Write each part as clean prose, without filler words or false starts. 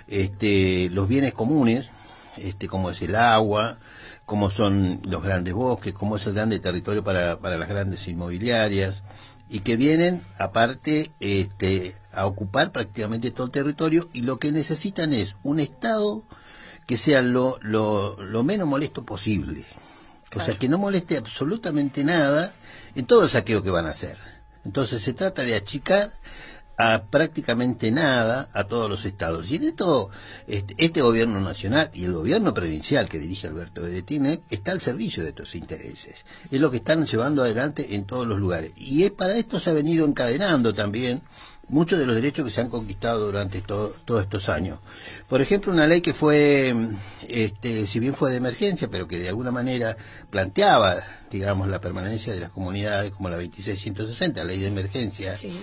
los bienes comunes, como es el agua, como son los grandes bosques, como es el grande territorio para las grandes inmobiliarias, y que vienen, aparte, a ocupar prácticamente todo el territorio, y lo que necesitan es un Estado que sea lo menos molesto posible. Claro. O sea, que no moleste absolutamente nada en todo el saqueo que van a hacer. Entonces se trata de achicar a prácticamente nada a todos los estados. Y en esto, este gobierno nacional y el gobierno provincial que dirige Alberto Berettini está al servicio de estos intereses. Es lo que están llevando adelante en todos los lugares. Y para esto se ha venido encadenando también muchos de los derechos que se han conquistado durante todos estos años. Por ejemplo, una ley que fue, si bien fue de emergencia, pero que de alguna manera planteaba, digamos, la permanencia de las comunidades, como la 2660, ley de emergencia, sí.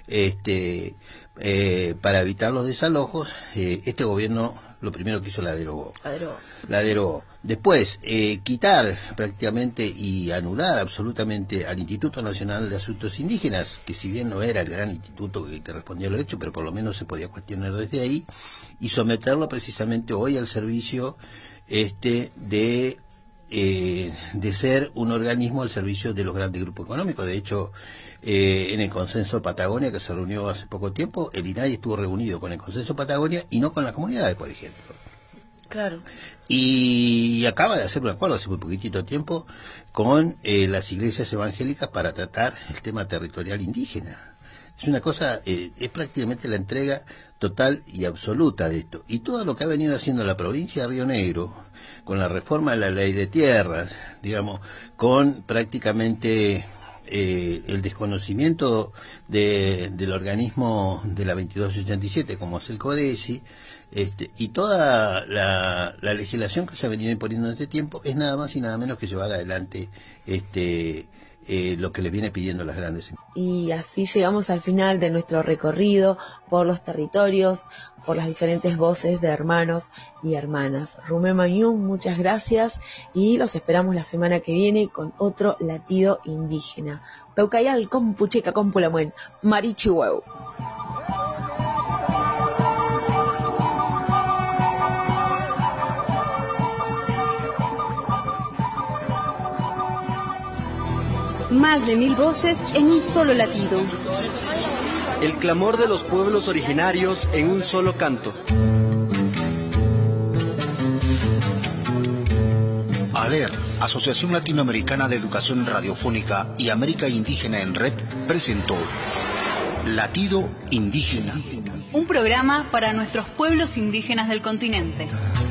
Para evitar los desalojos, este gobierno lo primero que hizo la derogó. Después, quitar prácticamente y anular absolutamente al Instituto Nacional de Asuntos Indígenas, que si bien no era el gran instituto que respondía a los hechos, pero por lo menos se podía cuestionar desde ahí, y someterlo precisamente hoy al servicio de ser un organismo al servicio de los grandes grupos económicos. De hecho, en el Consenso Patagonia, que se reunió hace poco tiempo, el INADI estuvo reunido con el Consenso Patagonia y no con las comunidades, por ejemplo. Claro. Y acaba de hacer un acuerdo hace muy poquitito tiempo con las iglesias evangélicas para tratar el tema territorial indígena. Es una cosa, es prácticamente la entrega total y absoluta de esto. Y todo lo que ha venido haciendo la provincia de Río Negro, con la reforma de la ley de tierras, digamos, con prácticamente el desconocimiento del organismo de la 2287, como es el CODESI, y toda la legislación que se ha venido imponiendo en este tiempo, es nada más y nada menos que llevar adelante lo que le viene pidiendo las grandes. Y así llegamos al final de nuestro recorrido por los territorios, por las diferentes voces de hermanos y hermanas. Rumé Mañún, muchas gracias y los esperamos la semana que viene con otro latido indígena. Peucayal, Compucheca, Compulamuen, Marichihueu. Más de 1000 voces en un solo latido. El clamor de los pueblos originarios en un solo canto. ALER, Asociación Latinoamericana de Educación Radiofónica y América Indígena en Red, presentó Latido Indígena. Un programa para nuestros pueblos indígenas del continente.